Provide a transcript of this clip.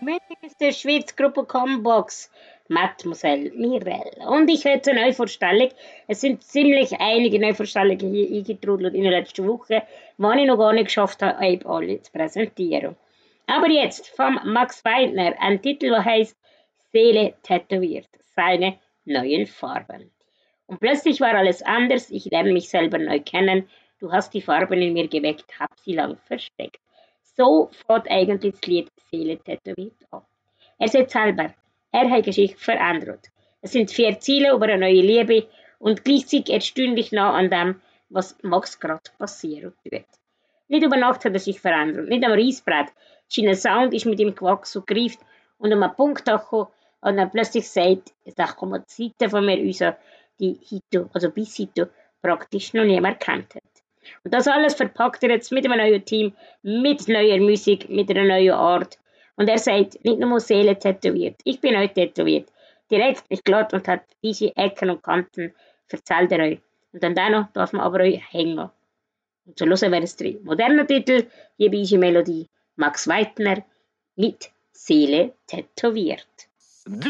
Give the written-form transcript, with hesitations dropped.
Mit ist der Schweiz Gruppe Combox Mademoiselle Mirelle. Und ich hätte eine Neuvorstellung. Es sind ziemlich einige Neuvorstellungen hier eingetrudelt in der letzten Woche, die ich noch gar nicht geschafft habe, euch alle zu präsentieren. Aber jetzt vom Max Weidner ein Titel, der heißt Seele tätowiert, seine neuen Farben. Und plötzlich war alles anders, ich lerne mich selber neu kennen. Du hast die Farben in mir geweckt, hab sie lang versteckt. So fängt eigentlich das Lied Seele tätowiert an. Er sagt selber, er hat Geschichte verändert. Es sind 4 Ziele über eine neue Liebe und gleichzeitig erstaunlich nah an dem, was Max gerade passieren tut. Nicht über Nacht hat er sich verändert, nicht am Reisbrett. Sein Sound ist mit ihm gewachsen und greift und an einen Punkt gekommen, und dann plötzlich sagt, da kommen Zeiten von mir raus, die heute, also bis heute, praktisch noch niemand kennt hat. Und das alles verpackt er jetzt mit einem neuen Team, mit neuer Musik, mit einer neuen Art. Und er sagt, nicht nur Seele tätowiert, ich bin euch tätowiert. Direkt, nicht glatt und hat diese Ecken und Kanten, erzählt er euch. Und dann dennoch darf man aber euch hängen. Und so hören wir es drin. Moderner Titel, hier bei Melodie, Max Weidner mit Seele tätowiert.